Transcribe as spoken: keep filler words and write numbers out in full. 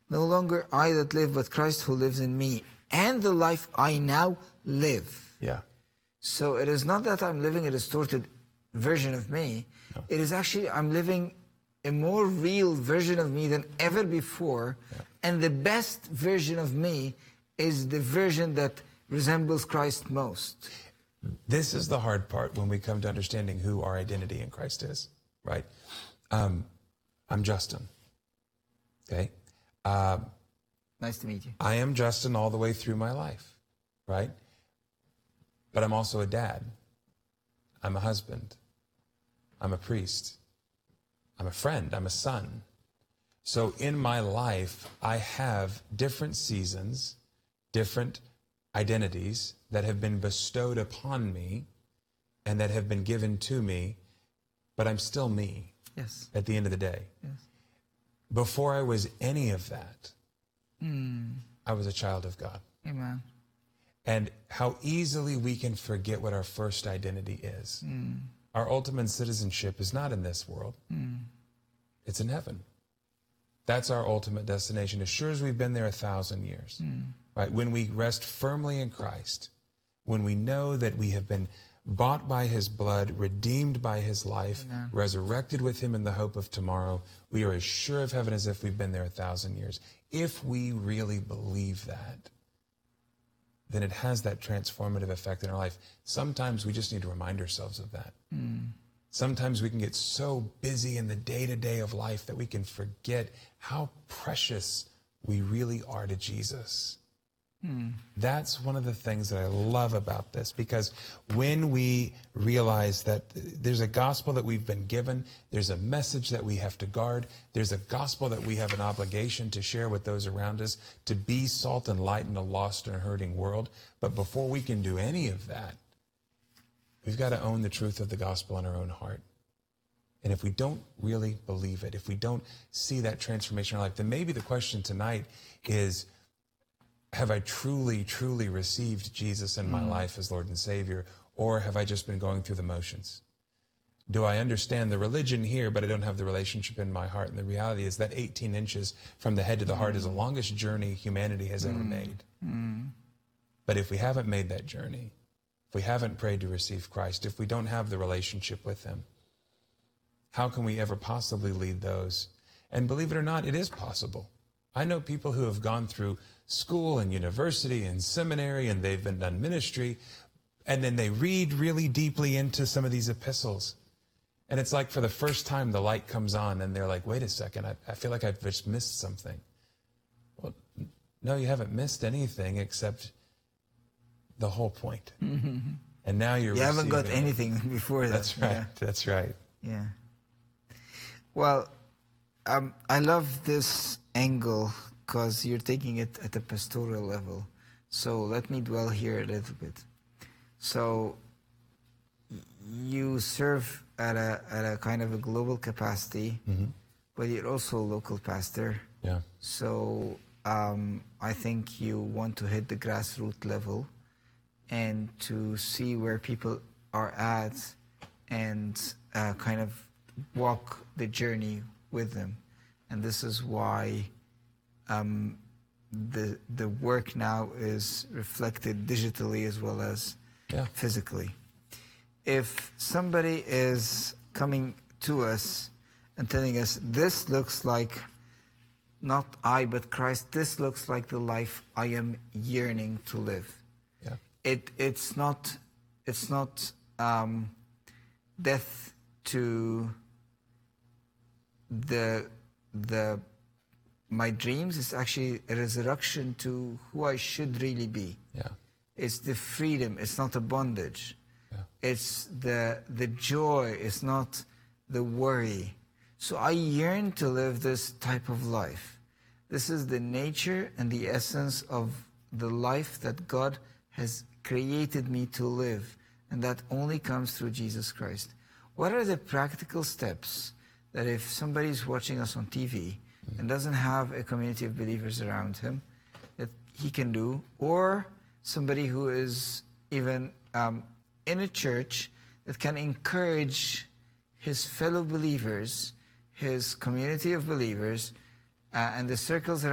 No longer I that live, but Christ who lives in me. And the life I now live. Yeah. So it is not that I'm living a distorted version of me. No. It is actually I'm living a more real version of me than ever before. Yeah. And the best version of me is the version that resembles Christ most. This is the hard part when we come to understanding who our identity in Christ is, right? Um, I'm Justin, okay? Uh, nice to meet you. I am Justin all the way through my life, right? But I'm also a dad. I'm a husband. I'm a priest. I'm a friend. I'm a son. So in my life, I have different seasons, different identities that have been bestowed upon me and that have been given to me, but I'm still me. Yes. At the end of the day. Yes. Before I was any of that, mm. I was a child of God. Amen. And how easily we can forget what our first identity is. Mm. Our ultimate citizenship is not in this world. Mm. It's in heaven. That's our ultimate destination, as sure as we've been there a thousand years. Mm. Right? When we rest firmly in Christ, when we know that we have been bought by his blood, redeemed by his life, Amen. Resurrected with him in the hope of tomorrow, we are as sure of heaven as if we've been there a thousand years. If we really believe that, then it has that transformative effect in our life. Sometimes we just need to remind ourselves of that. Mm. Sometimes we can get so busy in the day-to-day of life that we can forget how precious we really are to Jesus. Mm. That's one of the things that I love about this, because when we realize that there's a gospel that we've been given, there's a message that we have to guard, there's a gospel that we have an obligation to share with those around us, to be salt and light in a lost and hurting world. But before we can do any of that, we've got to own the truth of the gospel in our own heart. And if we don't really believe it, if we don't see that transformation in our life, then maybe the question tonight is, have I truly, truly received Jesus in my mm. life as Lord and Savior, or have I just been going through the motions? Do I understand the religion here, but I don't have the relationship in my heart? And the reality is that eighteen inches from the head to the heart mm. is the longest journey humanity has mm. ever made. Mm. But if we haven't made that journey, if we haven't prayed to receive Christ, if we don't have the relationship with him, how can we ever possibly lead those? And believe it or not, it is possible. I know people who have gone through school and university and seminary, and they've been done ministry, and then they read really deeply into some of these epistles. And it's like for the first time the light comes on and they're like, wait a second, I, I feel like I've just missed something. Well, no, you haven't missed anything except the whole point. Mm-hmm. And now you're You haven't got it. anything before that. That's right. Yeah. That's right. Yeah. Well, um, I love this angle because you're taking it at a pastoral level. So let me dwell here a little bit. So you serve at a at a kind of a global capacity, mm-hmm. but you're also a local pastor. Yeah. So um, I think you want to hit the grassroots level and to see where people are at and uh, kind of walk the journey with them. And this is why um, the the work now is reflected digitally as well as yeah. physically. If somebody is coming to us and telling us, this looks like not I, but Christ, this looks like the life I am yearning to live. Yeah. It it's not it's not um, death to the the my dreams. It's actually a resurrection to who I should really be. Yeah. It's the freedom. It's not a bondage. Yeah. It's the the joy. It's not the worry. So I yearn to live this type of life. This is the nature and the essence of the life that God has created me to live, and that only comes through Jesus Christ. What are the practical steps that if somebody's watching us on T V and doesn't have a community of believers around him, that he can do, or somebody who is even um, in a church that can encourage his fellow believers, his community of believers, uh, and the circles around